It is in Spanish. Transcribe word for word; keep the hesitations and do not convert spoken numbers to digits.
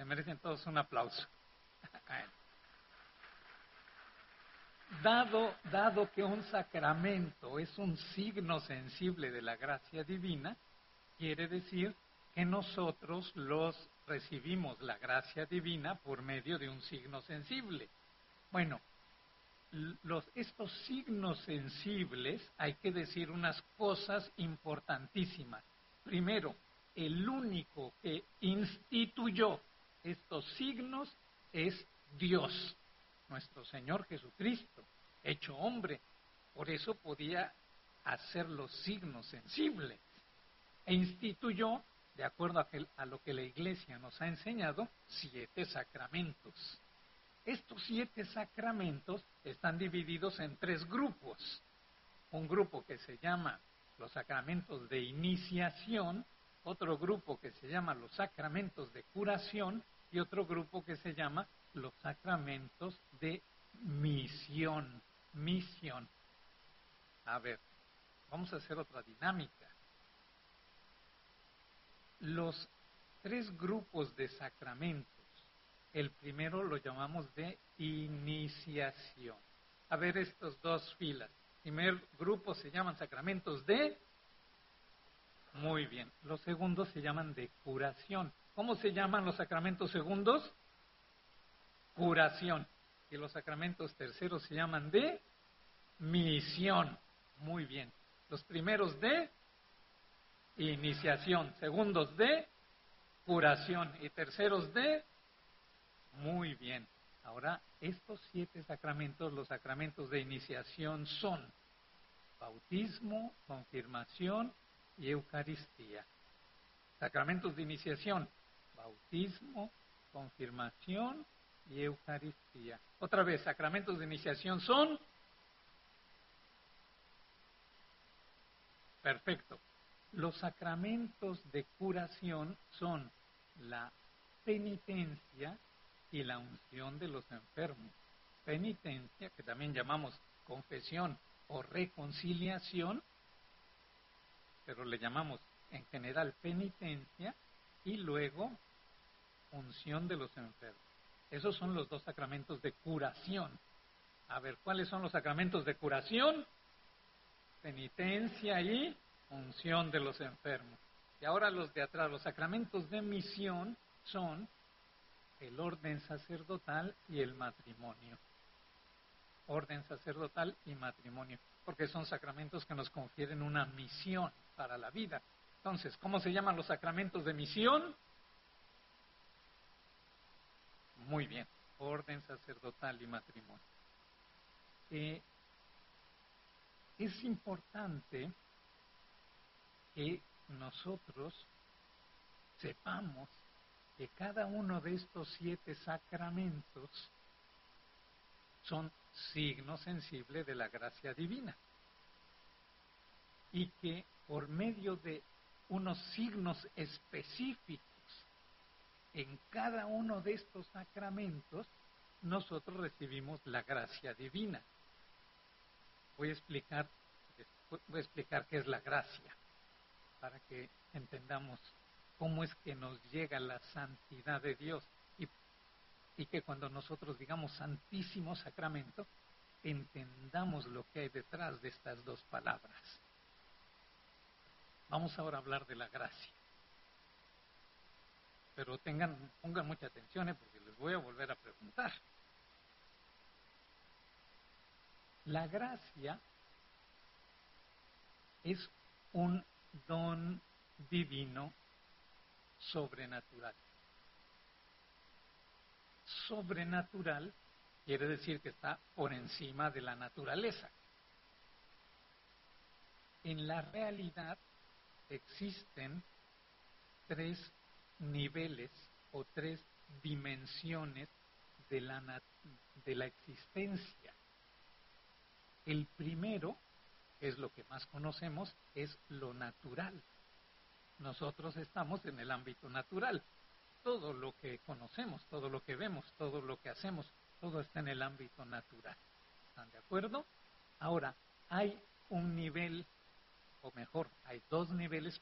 merecen todos un aplauso. Bueno. Dado, dado que un sacramento es un signo sensible de la gracia divina, quiere decir que nosotros los recibimos la gracia divina por medio de un signo sensible. Bueno, los, estos signos sensibles, hay que decir unas cosas importantísimas. Primero, el único que instituyó estos signos es Dios, nuestro Señor Jesucristo, hecho hombre. Por eso podía hacer los signos sensibles. E instituyó, de acuerdo a, que, a lo que la Iglesia nos ha enseñado, siete sacramentos. Estos siete sacramentos están divididos en tres grupos. Un grupo que se llama los sacramentos de iniciación, otro grupo que se llama los sacramentos de curación y otro grupo que se llama los sacramentos de misión. Misión. A ver, vamos a hacer otra dinámica. Los tres grupos de sacramentos, el primero lo llamamos de iniciación. A ver, estos dos filas. El primer grupo se llaman sacramentos de... Muy bien. Los segundos se llaman de curación. ¿Cómo se llaman los sacramentos segundos? Curación. Y los sacramentos terceros se llaman de misión. Muy bien. Los primeros de iniciación, segundos de curación y terceros de... Muy bien. Ahora, estos siete sacramentos, los sacramentos de iniciación son bautismo, confirmación y Eucaristía. Sacramentos de iniciación, bautismo, confirmación y Eucaristía. Otra vez, sacramentos de iniciación son... Perfecto. Los sacramentos de curación son la penitencia y la unción de los enfermos. Penitencia, que también llamamos confesión o reconciliación, pero le llamamos en general penitencia, y luego unción de los enfermos. Esos son los dos sacramentos de curación. A ver, ¿cuáles son los sacramentos de curación? Penitencia y unción de los enfermos. Y ahora los de atrás, los sacramentos de misión son el orden sacerdotal y el matrimonio. Orden sacerdotal y matrimonio, porque son sacramentos que nos confieren una misión para la vida. Entonces, ¿cómo se llaman los sacramentos de misión? Muy bien, orden sacerdotal y matrimonio. Eh, es importante que nosotros sepamos que cada uno de estos siete sacramentos son signos sensibles de la gracia divina y que por medio de unos signos específicos en cada uno de estos sacramentos nosotros recibimos la gracia divina. Voy a explicar, voy a explicar qué es la gracia para que entendamos cómo es que nos llega la santidad de Dios y, y que cuando nosotros digamos Santísimo Sacramento, entendamos lo que hay detrás de estas dos palabras. Vamos ahora a hablar de la gracia. Pero tengan, pongan mucha atención, ¿eh? Porque les voy a volver a preguntar. La gracia es un don divino sobrenatural. Sobrenatural quiere decir que está por encima de la naturaleza. En la realidad existen tres niveles o tres dimensiones de la, de la existencia. El primero, que es lo que más conocemos, es lo natural. Nosotros estamos en el ámbito natural. Todo lo que conocemos, todo lo que vemos, todo lo que hacemos, todo está en el ámbito natural. ¿Están de acuerdo? Ahora, hay un nivel, o mejor, hay dos niveles